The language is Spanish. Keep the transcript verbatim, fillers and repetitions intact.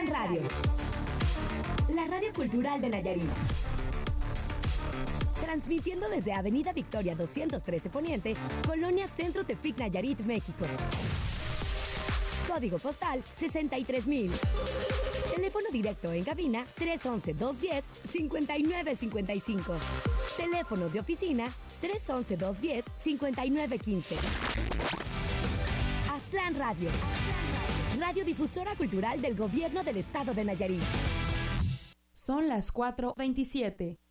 Aztlán Radio, la radio cultural de Nayarit. Transmitiendo desde Avenida Victoria doscientos trece Poniente, Colonia Centro Tepic, Nayarit, México. Código postal sesenta y tres mil. Teléfono directo en cabina tres once, dos diez, cincuenta y nueve cincuenta y cinco. Teléfonos de oficina tres once, dos diez, cincuenta y nueve quince. Aztlán Radio, radiodifusora cultural del Gobierno del Estado de Nayarit. Son las cuatro veintisiete.